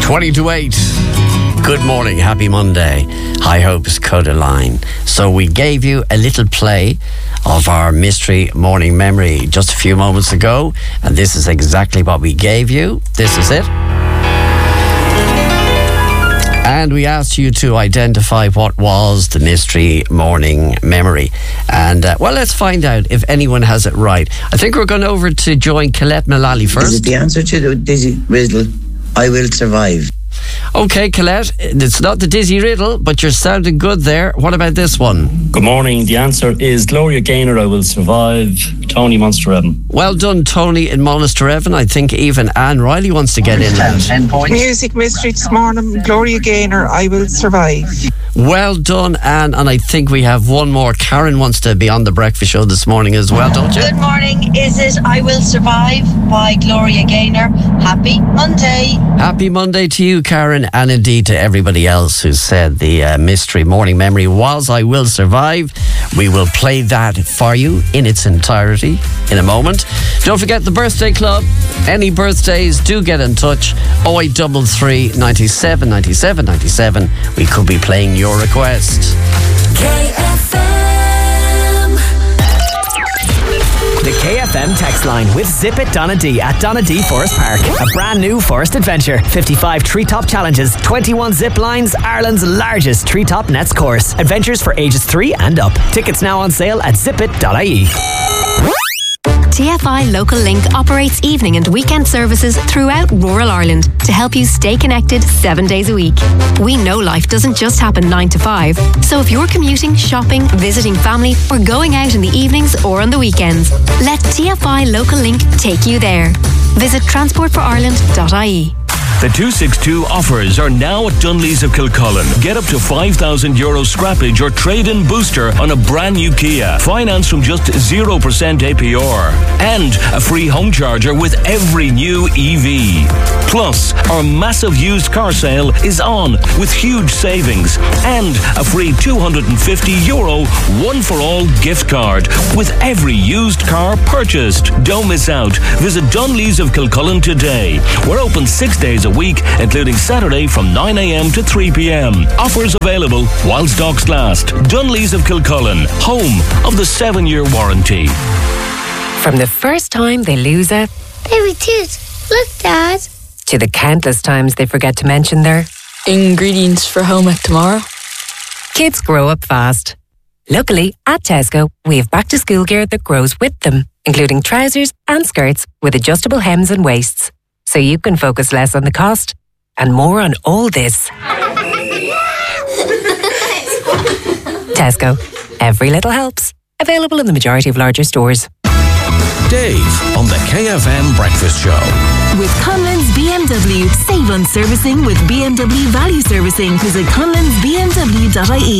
20 to 8. Good morning, happy Monday. High Hopes Codaline. So we gave you a little play of our mystery morning memory just a few moments ago, and this is exactly what we gave you. This is it. And we asked you to identify what was the mystery morning memory. And, well, let's find out if anyone has it right. I think we're going over to join Colette Mullally first. Is it the answer to the dizzy riddle? I will survive. Okay, Colette, it's not the dizzy riddle, but you're sounding good there. What about this one? Good morning. The answer is Gloria Gaynor, I Will Survive. Tony Munster-Evan. Well done, Tony in Munster-Evan. I think even Anne Riley wants to get in that. 10 points. Music mystery this morning, Gloria Gaynor, I Will Survive. Well done, Anne. And I think we have one more. Karen wants to be on the breakfast show this morning as well, don't you? Good morning. Is it I Will Survive by Gloria Gaynor? Happy Monday. Happy Monday to you, Karen, and indeed to everybody else who said the mystery morning memory was I Will Survive. We will play that for you in its entirety in a moment. Don't forget the birthday club. Any birthdays, do get in touch. 0833 97 97 97. We could be playing your request. The KFM text line with Zip It Donadee at Donadee Forest Park. A brand new forest adventure. 55 treetop challenges, 21 zip lines, Ireland's largest treetop nets course. Adventures for ages 3 and up. Tickets now on sale at zipit.ie. TFI Local Link operates evening and weekend services throughout rural Ireland to help you stay connected 7 days a week. We know life doesn't just happen 9 to 5, so if you're commuting, shopping, visiting family, or going out in the evenings or on the weekends, let TFI Local Link take you there. Visit transportforireland.ie. The 262 offers are now at Dunlees of Kilcullen. Get up to €5,000 scrappage or trade-in booster on a brand new Kia. Finance from just 0% APR. And a free home charger with every new EV. Plus, our massive used car sale is on with huge savings. And a free €250 one-for-all gift card with every used car purchased. Don't miss out. Visit Dunlees of Kilcullen today. We're open 6 days a week, including Saturday from 9 a.m. to 3 p.m. Offers available while stocks last. Dunlees of Kilcullen, home of the 7-year warranty. From the first time they lose a baby tooth, look, Dad, to the countless times they forget to mention their ingredients for home ec tomorrow. Kids grow up fast. Luckily, at Tesco, we have back-to-school gear that grows with them, including trousers and skirts with adjustable hems and waists. So you can focus less on the cost and more on all this. Tesco. Every little helps. Available in the majority of larger stores. Dave on the KFM Breakfast Show. With Conlon's BMW. Save on servicing with BMW Value Servicing. Visit conlonsbmw.ie.